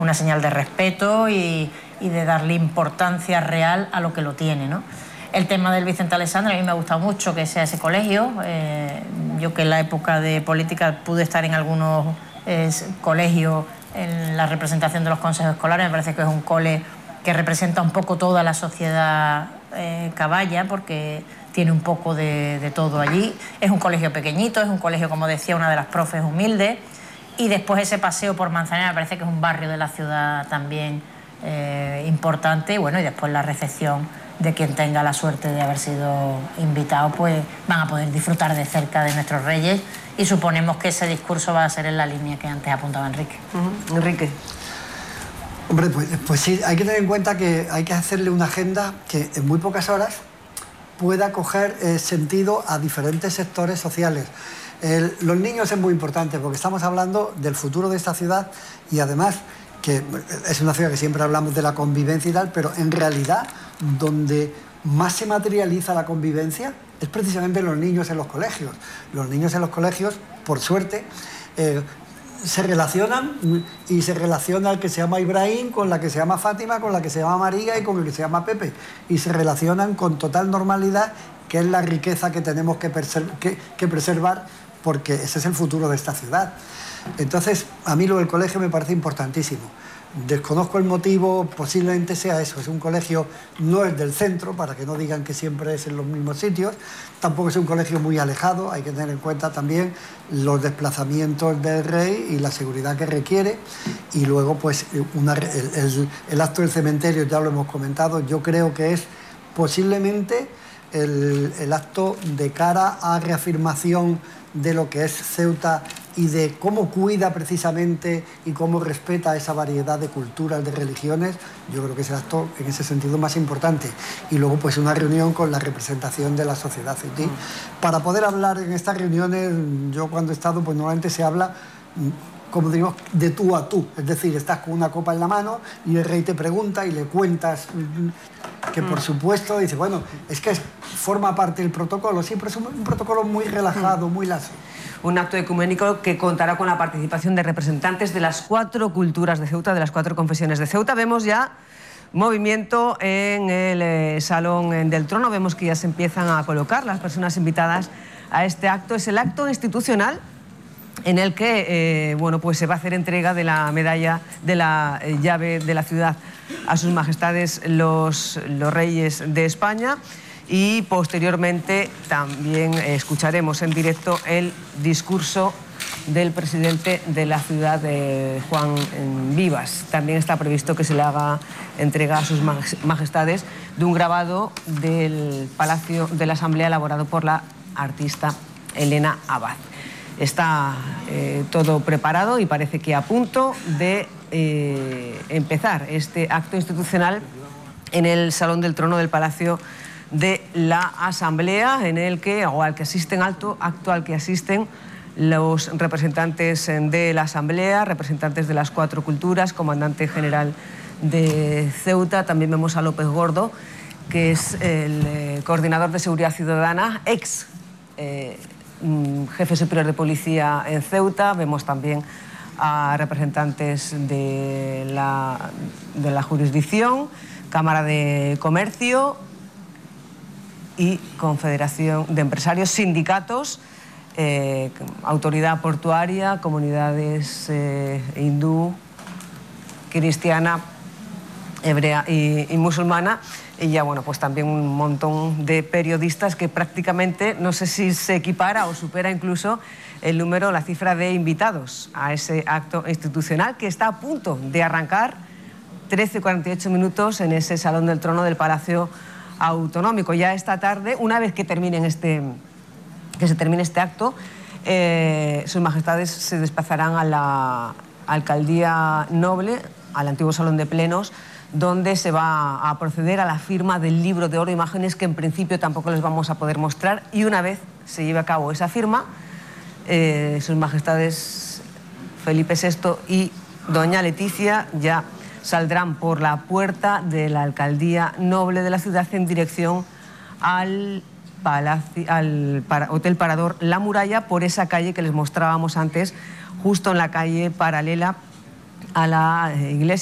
una señal de respeto y de darle importancia real a lo que lo tiene, ¿no? El tema del Vicente Alexandre, a mí me ha gustado mucho que sea ese colegio. Yo, que en la época de política pude estar en algunos colegios en la representación de los consejos escolares, me parece que es un cole que representa un poco toda la sociedad caballa, porque tiene un poco de todo allí. Es un colegio pequeñito, es un colegio, como decía una de las profes, humilde. Y después ese paseo por Manzanera me parece que es un barrio de la ciudad también importante. Y bueno, y después la recepción de quien tenga la suerte de haber sido invitado, pues van a poder disfrutar de cerca de nuestros reyes, y suponemos que ese discurso va a ser en la línea que antes apuntaba Enrique. Enrique. Hombre, pues sí, hay que tener en cuenta que hay que hacerle una agenda que en muy pocas horas pueda coger sentido a diferentes sectores sociales. Los niños es muy importante porque estamos hablando del futuro de esta ciudad, y además que es una ciudad que siempre hablamos de la convivencia y tal, pero en realidad donde más se materializa la convivencia es precisamente los niños en los colegios. Los niños en los colegios, por suerte, se relacionan, y se relaciona el que se llama Ibrahim con la que se llama Fátima, con la que se llama María y con el que se llama Pepe, y se relacionan con total normalidad, que es la riqueza que tenemos que preservar, porque ese es el futuro de esta ciudad. Entonces, a mí lo del colegio me parece importantísimo. Desconozco el motivo, posiblemente sea eso, es un colegio, no es del centro, para que no digan que siempre es en los mismos sitios, tampoco es un colegio muy alejado, hay que tener en cuenta también los desplazamientos del rey y la seguridad que requiere, y luego pues el acto del cementerio, ya lo hemos comentado, yo creo que es posiblemente el acto de cara a reafirmación de lo que es Ceuta y de cómo cuida precisamente y cómo respeta esa variedad de culturas, de religiones. Yo creo que es el acto en ese sentido más importante. Y luego pues una reunión con la representación de la sociedad ceutí. Para poder hablar en estas reuniones, yo cuando he estado, pues normalmente se habla, como digo, de tú a tú. Es decir, estás con una copa en la mano y el rey te pregunta y le cuentas que, por supuesto, dice, bueno, es que forma parte del protocolo. Siempre es un protocolo muy relajado, muy laxo. Un acto ecuménico que contará con la participación de representantes de las 4 culturas de Ceuta, de las 4 confesiones de Ceuta. Vemos ya movimiento en el Salón del Trono. Vemos que ya se empiezan a colocar las personas invitadas a este acto. Es el acto institucional en el que bueno, pues se va a hacer entrega de la medalla, de la llave de la ciudad a sus majestades los reyes de España, y posteriormente también escucharemos en directo el discurso del presidente de la ciudad, Juan Vivas. También está previsto que se le haga entrega a sus majestades de un grabado del Palacio de la Asamblea elaborado por la artista Elena Abad. Está todo preparado y parece que a punto de empezar este acto institucional en el Salón del Trono del Palacio de la Asamblea, en el que, o al que asisten, acto al que asisten los representantes de la Asamblea, representantes de las 4 culturas, comandante general de Ceuta. También vemos a López Gordo, que es el coordinador de seguridad ciudadana, ex jefe superior de policía en Ceuta. Vemos también a representantes de la jurisdicción, Cámara de Comercio y Confederación de Empresarios, sindicatos, autoridad portuaria, comunidades hindú, cristiana, hebrea y musulmana. Y ya, bueno, pues también un montón de periodistas que prácticamente, no sé si se equipara o supera incluso el número, la cifra de invitados a ese acto institucional que está a punto de arrancar, 13:48 minutos, en ese Salón del Trono del Palacio Autonómico. Ya esta tarde, una vez que se termine este acto, sus majestades se desplazarán a la Alcaldía Noble, al antiguo Salón de Plenos, donde se va a proceder a la firma del libro de oro, imágenes que en principio tampoco les vamos a poder mostrar, y una vez se lleve a cabo esa firma, sus majestades Felipe VI y doña Leticia ya saldrán por la puerta de la Alcaldía Noble de la ciudad en dirección al Hotel Parador La Muralla, por esa calle que les mostrábamos antes, justo en la calle paralela a la iglesia.